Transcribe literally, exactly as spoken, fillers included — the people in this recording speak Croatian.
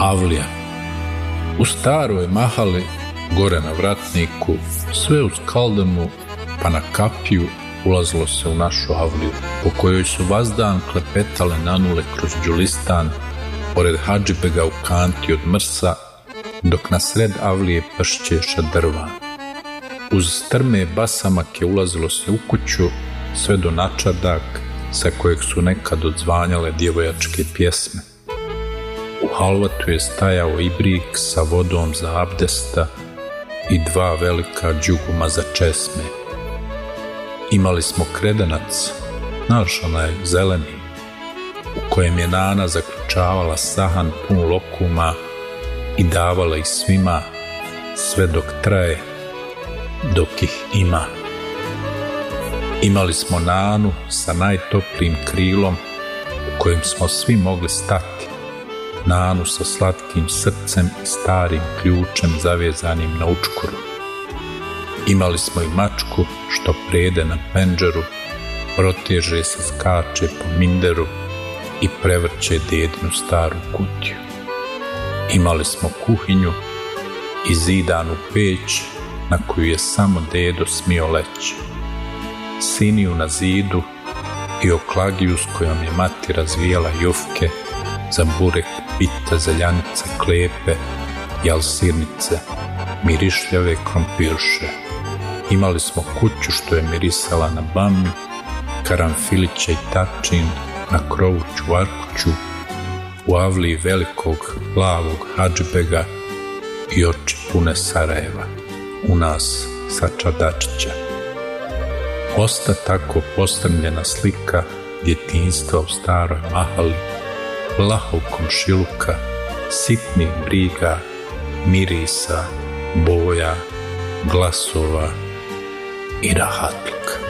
Avlija. U staroj mahali, gore na vratniku, sve uz kaldrmu pa na kapiju ulazilo se u našu avliju, po kojoj su vazdan klepetale nanule kroz đulistan, pored hadžibega u kanti od mrsa, dok na sred avlije pršće šadrvan. Uz strme basamake ulazilo se u kuću, sve do načardak sa kojeg su nekad odzvanjale djevojačke pjesme. U halvatu je stajao ibrik sa vodom za abdesta i dva velika đuguma za česme. Imali smo kredenac, naš onaj zeleni, u kojem je nana zaključavala sahan pun lokuma i davala ih svima, sve dok traje, dok ih ima. Imali smo nanu sa najtoplijim krilom u kojem smo svi mogli stati, nanu sa slatkim srcem i starim ključem zavezanim na učkuru. Imali smo i mačku što prede na pendžeru, proteže se, skače po minderu i prevrće dedinu staru kutiju. Imali smo kuhinju i zidanu peć na koju je samo dedo smio leći, siniju na zidu i oklagiju s kojom je mati razvijala jufke za burek, pita, zeljanice, klepe, jalsirnice, mirišljave krompirše. Imali smo kuću što je mirisala na bamju, karanfiliće i tačin, na krovu čuvarkuću, u avliji velikog plavog hadžbega i oči pune Sarajeva, u nas sa Čadačića. Osta tako postrmljena slika djetinjstva u staroj mahali, plahog komšiluka, sitnih briga, mirisa, boja, glasova i rahatluka.